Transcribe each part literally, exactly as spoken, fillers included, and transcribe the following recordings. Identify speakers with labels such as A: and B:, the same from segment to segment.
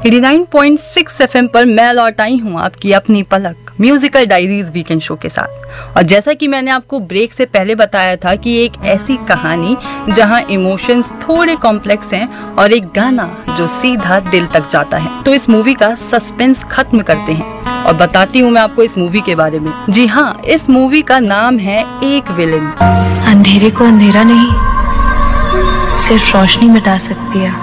A: नवासी पॉइंट छह एफएम पर मैं लौट आई हूँ आपकी अपनी पलक म्यूजिकल डायरीज वीकेंड शो के साथ। और जैसा कि मैंने आपको ब्रेक से पहले बताया था कि एक ऐसी कहानी जहाँ इमोशंस थोड़े कॉम्प्लेक्स हैं और एक गाना जो सीधा दिल तक जाता है, तो इस मूवी का सस्पेंस खत्म करते हैं और बताती हूँ मैं आपको इस मूवी के बारे में। जी हाँ, इस मूवी का नाम है एक विलेन।
B: अंधेरे को अंधेरा नहीं, सिर्फ रोशनी मिटा सकती है।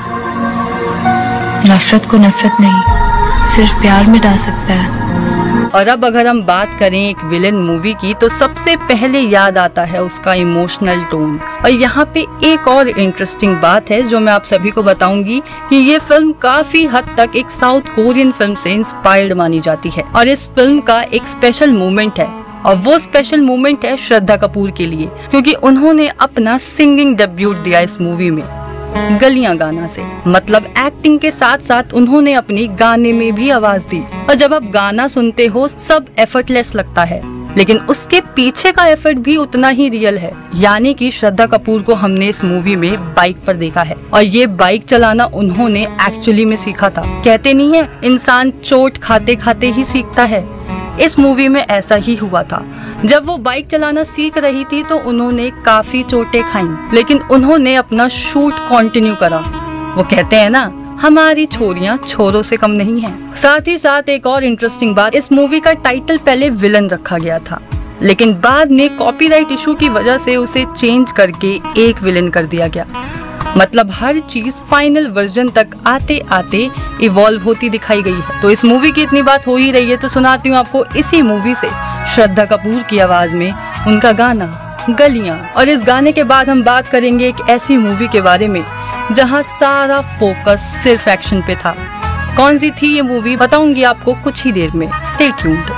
B: नफरत को नफरत नहीं, सिर्फ प्यार मिटा सकता है।
A: और अब अगर हम बात करें एक विलेन मूवी की, तो सबसे पहले याद आता है उसका इमोशनल टोन। और यहाँ पे एक और इंटरेस्टिंग बात है जो मैं आप सभी को बताऊंगी कि ये फिल्म काफी हद तक एक साउथ कोरियन फिल्म से इंस्पायर्ड मानी जाती है। और इस फिल्म का एक स्पेशल मोमेंट है, और वो स्पेशल मोमेंट है श्रद्धा कपूर के लिए, क्योंकि उन्होंने अपना सिंगिंग डेब्यूट दिया इस मूवी में गलियां गाना से। मतलब एक्टिंग के साथ साथ उन्होंने अपनी गाने में भी आवाज दी। और जब आप गाना सुनते हो सब एफर्टलेस लगता है, लेकिन उसके पीछे का एफर्ट भी उतना ही रियल है। यानी कि श्रद्धा कपूर को हमने इस मूवी में बाइक पर देखा है, और ये बाइक चलाना उन्होंने एक्चुअली में सीखा था। कहते नहीं है इंसान चोट खाते खाते ही सीखता है, इस मूवी में ऐसा ही हुआ था। जब वो बाइक चलाना सीख रही थी तो उन्होंने काफी चोटें खाई, लेकिन उन्होंने अपना शूट कंटिन्यू करा। वो कहते हैं ना, हमारी छोरियां छोरों से कम नहीं हैं। साथ ही साथ एक और इंटरेस्टिंग बात, इस मूवी का टाइटल पहले विलन रखा गया था, लेकिन बाद में कॉपीराइट इशू की वजह से उसे चेंज करके एक विलन कर दिया गया। मतलब हर चीज फाइनल वर्जन तक आते आते इवॉल्व होती दिखाई गई है। तो इस मूवी की इतनी बात हो ही रही है, तो सुनाती हूँ आपको इसी मूवी से श्रद्धा कपूर की आवाज में उनका गाना गलियां। और इस गाने के बाद हम बात करेंगे एक ऐसी मूवी के बारे में जहां सारा फोकस सिर्फ एक्शन पे था। कौन सी थी ये मूवी बताऊंगी आपको कुछ ही देर में। Stay tuned.